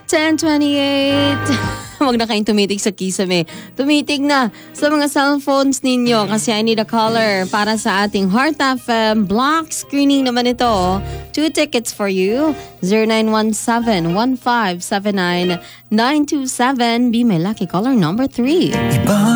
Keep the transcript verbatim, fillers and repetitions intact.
ten twenty-eight. Huwag na kayong tumitig sa kisame. Tumitig na sa mga cellphones ninyo kasi I need a caller para sa ating Heart F M block screening naman ito. Two tickets for you. zero nine one seven, one five seven nine, nine two seven. Be my lucky caller number three.